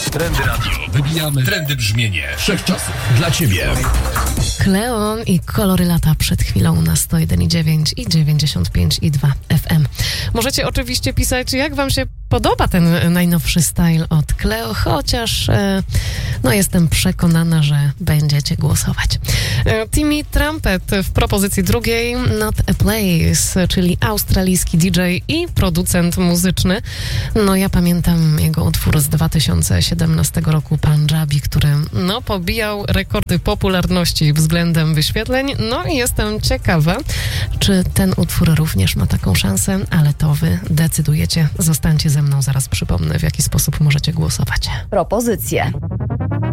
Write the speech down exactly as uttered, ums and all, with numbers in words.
Trendy Radio. Wybijamy trendy brzmienie wszechczasów dla Ciebie. Cleo i Kolory Lata przed chwilą na sto jeden i dziewięć i dziewięćdziesiąt pięć i dwa F M. Możecie oczywiście pisać, jak wam się podoba ten najnowszy style od Cleo, chociaż e, no jestem przekonana, że będziecie głosować. E, Timmy Trumpet w propozycji drugiej, Not a Place, czyli australijski D J i producent muzyczny. No ja pamiętam jego utwór z dwa tysiące siedemnastego roku, Punjabi, który no pobijał rekordy popularności względem wyświetleń. No i jestem ciekawa, czy ten utwór również ma taką szansę, ale to wy decydujecie. Zostańcie ze mną, zaraz przypomnę, w jaki sposób możecie głosować. Propozycje.